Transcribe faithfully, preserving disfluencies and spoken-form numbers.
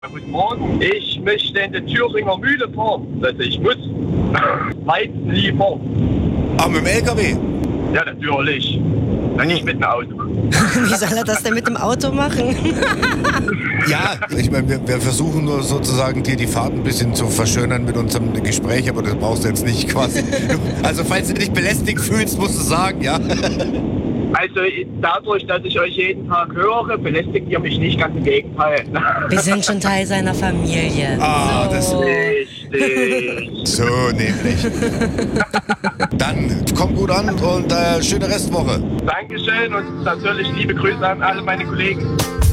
Guten Morgen. Ich möchte in die Thüringer Mühle fahren. Also ich muss Weizen liefern. Ah, mit dem L K W? Ja, natürlich. Dann nicht mit dem Auto. Wie soll er das denn mit dem Auto machen? Ja, ich meine, wir, wir versuchen nur sozusagen dir die Fahrt ein bisschen zu verschönern mit unserem Gespräch, aber das brauchst du jetzt nicht quasi. Also falls du dich belästigt fühlst, musst du sagen, ja. Also dadurch, dass ich euch jeden Tag höre, belästigt ihr mich nicht, ganz im Gegenteil. Wir sind schon Teil seiner Familie. Ah, so. das Richtig. So nämlich. Dann komm gut an und äh, schöne Restwoche. Dankeschön und natürlich liebe Grüße an alle meine Kollegen.